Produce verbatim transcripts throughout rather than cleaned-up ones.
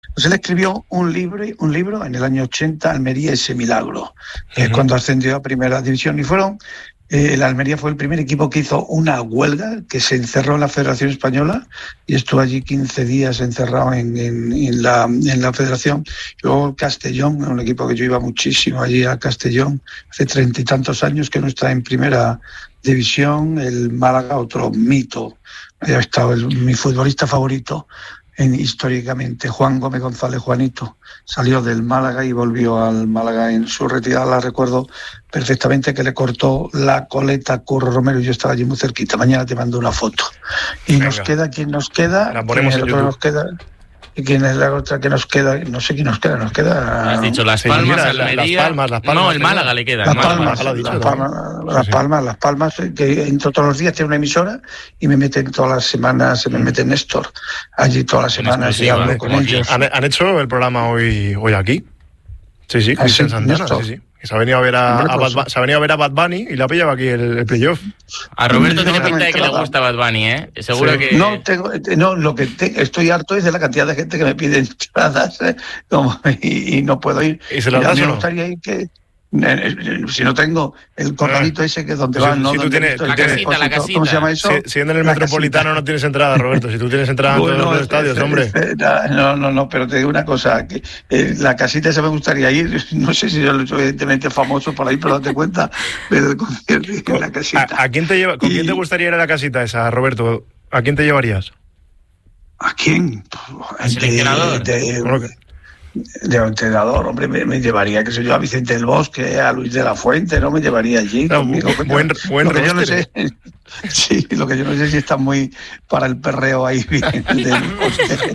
Pues él escribió un libro, un libro en el año ochenta, Almería ese milagro, que uh-huh. es cuando ascendió a Primera División. Y fueron, eh, el Almería fue el primer equipo que hizo una huelga, que se encerró en la Federación Española y estuvo allí quince días encerrado en, en, en, la, en la Federación. Luego Castellón, un equipo que yo iba muchísimo allí a Castellón, hace treinta y tantos años que no está en Primera División. El Málaga, otro mito, ha estado el, mi futbolista favorito. En, históricamente, Juan Gómez González, Juanito, salió del Málaga y volvió al Málaga en su retirada. La recuerdo perfectamente, que le cortó la coleta a Curro Romero y yo estaba allí muy cerquita. Mañana te mando una foto. Y Venga. nos queda, ¿quién nos queda? La ponemos en YouTube. Nos queda? ¿Y quién es la otra que nos queda? No sé quién nos queda, nos queda... Has dicho Las Palmas, sí, Almería... Las Palmas, Las Palmas. No, el Málaga le queda. Las Málaga, Palmas, Málaga, dicho, Las Palmas, Las Palmas, Las Palmas, que entro todos los días, tiene una emisora y me meten todas las semanas, se me mete Néstor allí todas las semanas y hablo con ellos. ¿Han, ¿Han hecho el programa hoy, hoy aquí? Sí, sí, Cristian Santana, sí, sí. Se ha venido a ver a, a Bad, se ha venido a ver a Bad Bunny y le ha pillado aquí el, el playoff. A Roberto tiene pinta de que le gusta Bad Bunny, ¿eh? Seguro sí. que... No, tengo, no, lo que te, estoy harto es de la cantidad de gente que me pide entradas, ¿eh? Como, y, y no puedo ir. ¿Y se las das o no? Me gustaría ir que... Si no tengo el corralito ese que es donde van, si, ¿no? Si tú tienes, la casita, la casita. ¿Cómo se llama eso? Si, siendo en el la Metropolitano casita. No tienes entrada, Roberto. Si tú tienes entrada en bueno, todos los estadios, eh, hombre. Eh, no, no, no, pero te digo una cosa, que eh, la casita esa me gustaría ir. No sé si yo soy evidentemente famoso por ahí, pero date cuenta del concierto en la casita. ¿A, a quién te lleva, ¿Con y, quién te gustaría ir a la casita esa, Roberto? ¿A quién te llevarías? ¿A quién? ¿Al seleccionador? De, de, okay. De entrenador, hombre, me, me llevaría, qué sé yo, a Vicente del Bosque, a Luis de la Fuente, ¿no? Me llevaría allí. No, conmigo, buen buen lo que yo no sé, sí, lo que yo no sé si está muy para el perreo ahí del Bosque.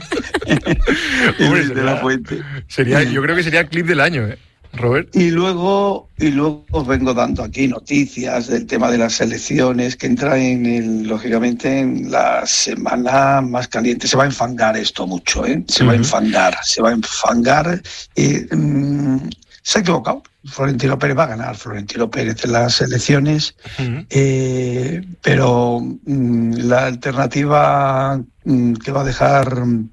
Luis de la Fuente. Sería, yo creo que sería el clip del año, ¿eh? Robert. Y luego, y luego os vengo dando aquí noticias del tema de las selecciones que entran en el, lógicamente en la semana más caliente. Se va a enfangar esto mucho, ¿eh? Se uh-huh. va a enfangar, se va a enfangar. Eh, um, se ha equivocado. Florentino Pérez va a ganar, Florentino Pérez en las elecciones, uh-huh. eh, pero um, la alternativa um, que va a dejar... Um,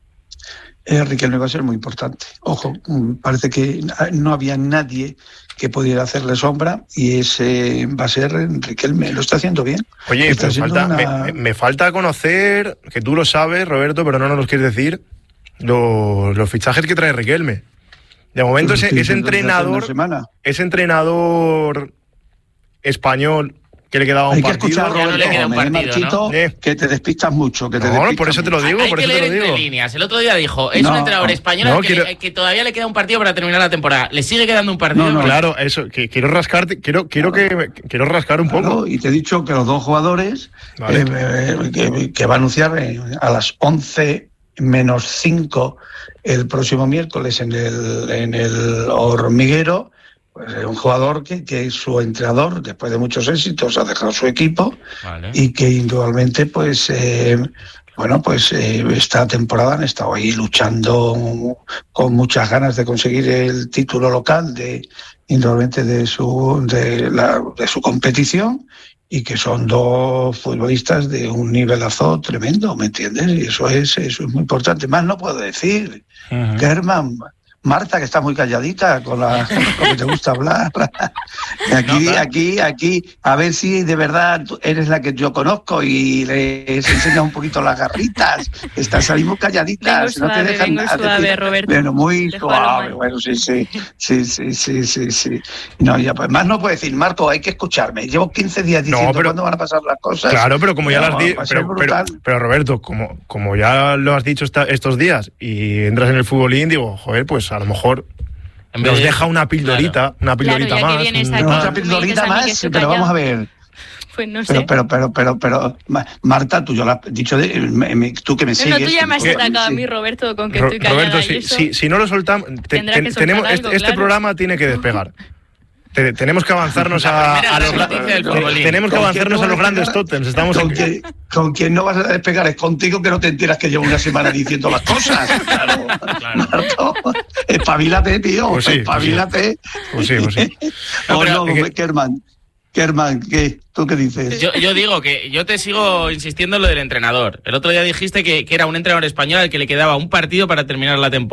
Eh, Riquelme va a ser muy importante. Ojo, parece que no había nadie que pudiera hacerle sombra y ese va a ser Riquelme. Lo está haciendo bien. Oye, está pero falta, una... me, me falta conocer, que tú lo sabes, Roberto, pero no nos lo quieres decir, los, los fichajes que trae Riquelme. De momento ese, ese entrenador, ese entrenador español que le quedaba un hay partido. Que escuchar, Roberto, no le queda un partido, Marchito, ¿no? Que te despistas mucho. Que te no, despistas por eso te lo digo. Hay por que eso leer te lo digo. entre líneas. El otro día dijo, es no, un entrenador español no, que, quiero... que todavía le queda un partido para terminar la temporada. Le sigue quedando un partido. No, no, claro, eso. Que quiero rascarte, quiero, quiero claro. que quiero rascar un claro, poco. Y te he dicho que los dos jugadores vale. eh, eh, que, que va a anunciar eh, a las once menos cinco el próximo miércoles en el en el Hormiguero. Pues es un jugador que, que su entrenador, después de muchos éxitos, ha dejado su equipo vale. y que indudablemente, pues, eh, bueno, pues eh, esta temporada han estado ahí luchando con muchas ganas de conseguir el título local, de indudablemente de su de, la, de su competición, y que son dos futbolistas de un nivelazo tremendo, ¿me entiendes? Y eso es eso es muy importante. Más no puedo decir, uh-huh. Germán. Marta, que está muy calladita con la con que te gusta hablar. Aquí, no, claro. aquí, aquí, a ver si de verdad eres la que yo conozco y les enseña un poquito las garritas. Están salimos calladitas, vengo no suave, te dejan vengo nada. Suave, Roberto. Bueno, muy suave, bueno, sí, sí, sí, sí, sí, sí, sí. No, ya pues más no puedo decir, Marco, hay que escucharme. Llevo quince días diciendo no, pero, cuándo van a pasar las cosas. Claro, pero como ya no, las di, pero, pero, pero, pero Roberto, como, como ya lo has dicho esta, estos días y entras en el futbolín, digo, joder, pues a lo mejor nos de... deja una pildorita, claro. una pildorita claro, más. Un... Pero otra pildorita más, pero vamos a ver. Pues no sé. Pero, pero, pero, pero, pero, Marta, tú yo lo has dicho, de, me, me, tú que me sigues. No, tú ya me has atacado a mí, Roberto, con que Ro- estoy callada. Roberto, si, si, si no lo soltamos, te, te, tenemos, algo, este, este claro. programa tiene que despegar. Te, tenemos que avanzarnos a, a los te, tenemos que avanzarnos a los grandes tótems. Estamos con, quien, con quien no vas a despegar es contigo, que no te enteras que llevo una semana diciendo las cosas. Claro, claro. Marco, espabilate, tío, pues sí, espabilate. Pues sí, pues sí. Pues sí. No, no, no, Kerman. Kerman, ¿qué? ¿Tú qué dices? Yo, yo digo que yo te sigo insistiendo en lo del entrenador. El otro día dijiste que, que era un entrenador español al que le quedaba un partido para terminar la temporada.